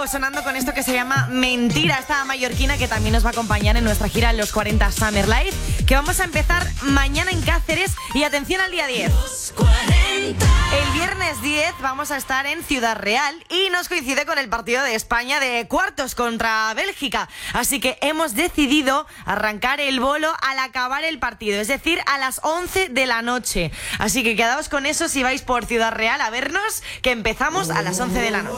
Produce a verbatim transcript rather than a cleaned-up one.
sonando con esto que se llama Mentira, esta mallorquina que también nos va a acompañar en nuestra gira en los cuarenta Summer Live, que vamos a empezar mañana en Cáceres. Y atención al día diez. El viernes diez vamos a estar en Ciudad Real y nos coincide con el partido de España de cuartos contra Bélgica. Así que hemos decidido arrancar el bolo al acabar el partido, es decir, a las once de la noche. Así que quedaos con eso si vais por Ciudad Real a vernos, que empezamos a las once de la noche.